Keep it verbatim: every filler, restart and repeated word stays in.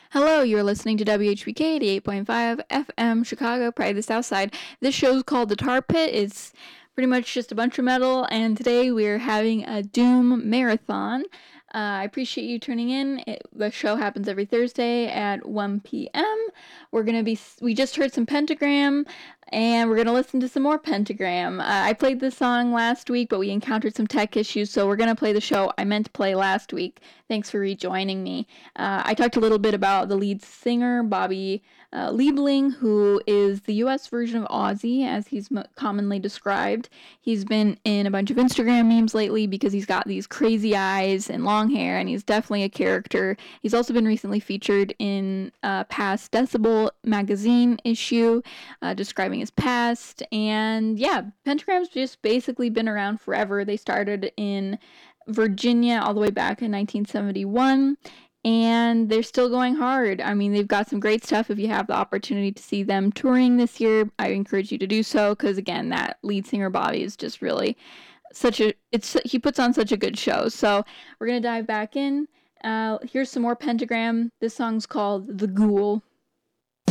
Hello, you're listening to W H B K eighty-eight point five F M Chicago, Pride of the South Side. This show's called The Tar Pit. It's pretty much just a bunch of metal, and today we're having a Doom marathon. Uh, I appreciate you tuning in. It, the show happens every Thursday at one p.m. We're gonna be. We just heard some Pentagram, and we're gonna listen to some more Pentagram. Uh, I played this song last week, but we encountered some tech issues, so we're gonna play the show I meant to play last week. Thanks for rejoining me. Uh, I talked a little bit about the lead singer, Bobby uh, Liebling, who is the U S version of Ozzy, as he's mo- commonly described. He's been in a bunch of Instagram memes lately because he's got these crazy eyes and long hair, and he's definitely a character. He's also been recently featured in a past Decibel magazine issue, uh, describing his past. And yeah, Pentagram's just basically been around forever. They started in Virginia all the way back in nineteen seventy-one, and they're still going hard. I mean, they've got some great stuff. If you have the opportunity to see them touring this year, I encourage you to do so, because again, that lead singer Bobby is just really such a it's he puts on such a good show. So we're gonna dive back in. Uh, here's some more Pentagram. This song's called The Ghoul.